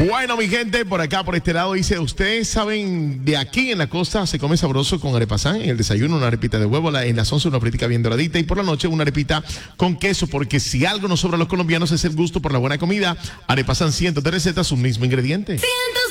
Bueno, mi gente, por acá, por este lado, dice, ustedes saben, de aquí en la costa se come sabroso con arepazán, en el desayuno una arepita de huevo, en las 11 una fritica bien doradita y por la noche una arepita con queso, porque si algo nos sobra a los colombianos es el gusto por la buena comida. Arepazán, cientos de recetas, un mismo ingrediente.